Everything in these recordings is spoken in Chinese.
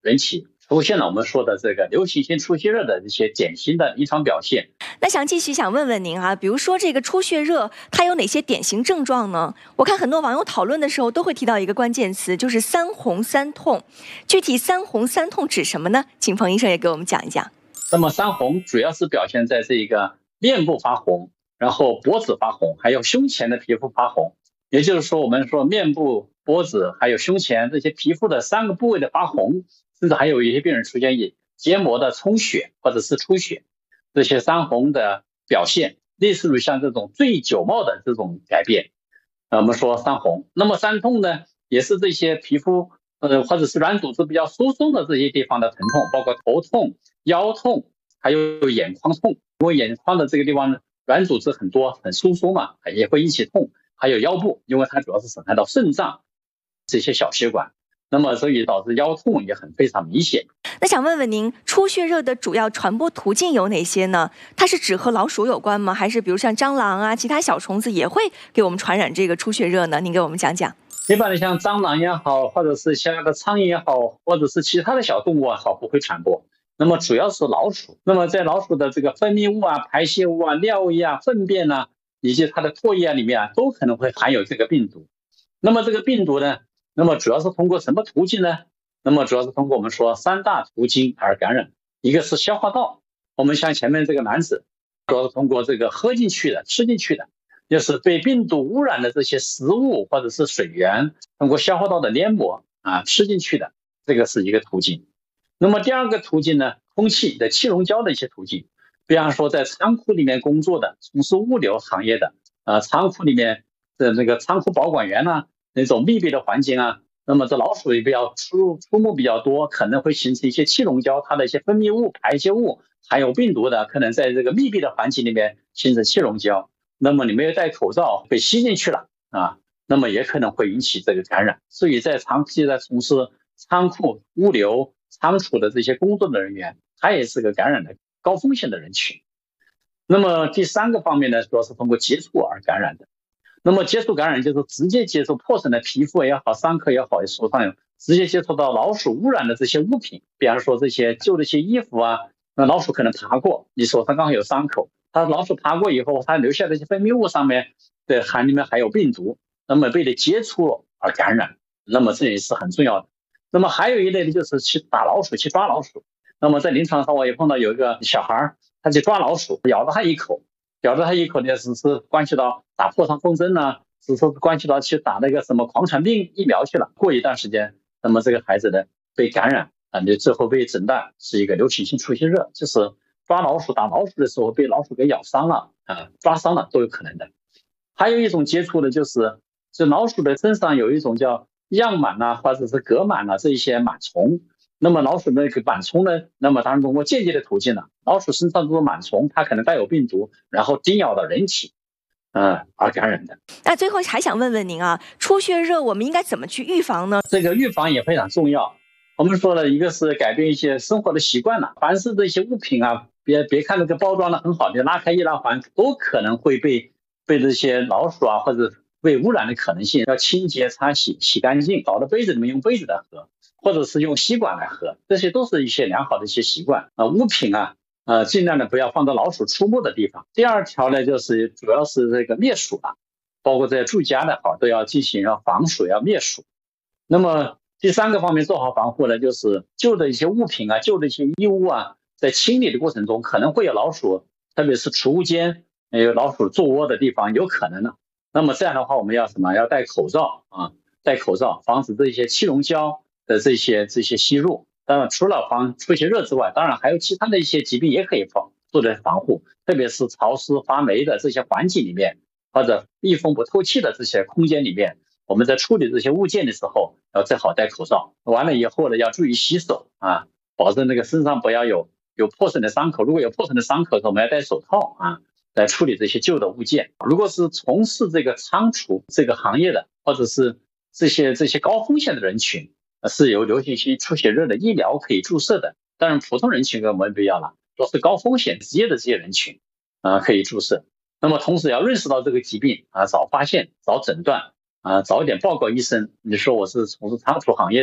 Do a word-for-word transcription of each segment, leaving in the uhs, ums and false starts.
人体出现了我们说的这个流行性出血热的一些典型的临床表现。 那想继续想问问您啊，比如说这个出血热，它有哪些典型症状呢？我看很多网友讨论的时候都会提到一个关键词，就是三红三痛。具体三红三痛指什么呢？请冯医生也给我们讲一讲。 那么三红主要是表现在这个面部发红，然后脖子发红，还有胸前的皮肤发红。也就是说，我们说面部、脖子还有胸前这些皮肤的三个部位的发红，甚至还有一些病人出现以结膜的充血或者是出血，这些三红的表现类似于像这种醉酒貌的这种改变，呃，我们说三红。那么三痛呢，也是这些皮肤呃或者是软组织比较疏松的这些地方的疼痛，包括头痛、腰痛，还有眼眶痛。因为眼眶的这个地方软组织很多很疏松嘛，也会引起痛。还有腰部，因为它主要是损害到肾脏这些小血管，那么所以导致腰痛也很非常明显。 那想问问您，出血热的主要传播途径有哪些呢？它是只和老鼠有关吗？还是比如像蟑螂啊，其他小虫子也会给我们传染这个出血热呢？您给我们讲讲。 一般的像蟑螂也好，或者是像那个苍蝇也好，或者是其他的小动物也好，不会传播。那么主要是老鼠，那么在老鼠的这个分泌物啊、排泄物啊、尿液啊、粪便啊，以及它的唾液里面啊，都可能会含有这个病毒。那么这个病毒呢，那么主要是通过什么途径呢？那么主要是通过我们说三大途径而感染。一个是消化道，我们像前面这个男子，主要是通过这个喝进去的、吃进去的，就是被病毒污染的这些食物或者是水源，通过消化道的黏膜啊吃进去的，这个是一个途径。那么第二个途径呢，空气的气溶胶的一些途径。比方说在仓库里面工作的，从事物流行业的，呃，仓库里面的那个仓库保管员啊，那种密闭的环境啊，那么这老鼠也比较出出没比较多，可能会形成一些气溶胶，它的一些分泌物、排泄物，还有病毒的，可能在这个密闭的环境里面形成气溶胶。那么你没有戴口罩被吸进去了啊，那么也可能会引起这个感染。所以在长期在从事仓库、物流、仓储的这些工作的人员，他也是个感染的高风险的人群。那么第三个方面呢，主要是通过接触而感染的。那么接触感染就是直接接触破损的皮肤也好，伤口也好，手上有直接接触到老鼠污染的这些物品，比方说这些旧的一些衣服啊，那老鼠可能爬过，你手上刚好有伤口，它老鼠爬过以后，它留下的一些分泌物上面的含里面还有病毒，那么被你接触而感染，那么这也是很重要的。那么还有一类的就是去打老鼠，去抓老鼠。那么在临床上我也碰到有一个小孩，他去抓老鼠，咬了他一口，咬了他一口呢，只是关系到打破伤风针呢，只是关系到去打那个什么狂犬病疫苗去了。过一段时间，那么这个孩子呢被感染啊，你最后被诊断是一个流行性出血热，就是抓老鼠打老鼠的时候被老鼠给咬伤了啊，抓伤了都有可能的。还有一种接触的就是这老鼠的身上有一种叫样螨啊，或者是革螨啊，这一些螨虫。那么老鼠的那个螨虫呢，那么当然通过间接的途径呢，老鼠身上这种螨虫它可能带有病毒，然后叮咬到人体呃而感染的。 那最后还想问问您啊，出血热我们应该怎么去预防呢？ 这个预防也非常重要。我们说了，一个是改变一些生活的习惯了，凡是这些物品啊，别别看那个包装的很好，你拉开易拉环都可能会被被这些老鼠啊或者被污染的可能性，要清洁擦洗洗干净，倒到杯子里面用杯子来喝，或者是用吸管来喝，这些都是一些良好的一些习惯啊。物品啊呃尽量的不要放到老鼠出没的地方。第二条呢，就是主要是这个灭鼠啊，包括在住家的好都要进行要防鼠要灭鼠。那么第三个方面做好防护呢，就是旧的一些物品啊，旧的一些衣物啊，在清理的过程中可能会有老鼠，特别是储物间有老鼠做窝的地方有可能的。那么这样的话我们要什么？要戴口罩啊，戴口罩防止这些气溶胶的这些这些吸入。当然除了防出血热之外，当然还有其他的一些疾病也可以防做的防护，特别是潮湿发霉的这些环境里面，或者密封不透气的这些空间里面，我们在处理这些物件的时候要最好戴口罩。完了以后呢，要注意洗手啊，保证那个身上不要有有破损的伤口，如果有破损的伤口我们要戴手套啊，来处理这些旧的物件。如果是从事这个仓储这个行业的，或者是这些这些高风险的人群，是有流行性出血热的医疗可以注射的。当然普通人群我们不要了，都是高风险职业的这些人群啊可以注射。那么同时要认识到这个疾病啊，早发现早诊断啊，早一点报告医生。你说我是从事仓储行业的，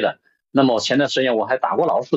那么前段时间我还打过老鼠。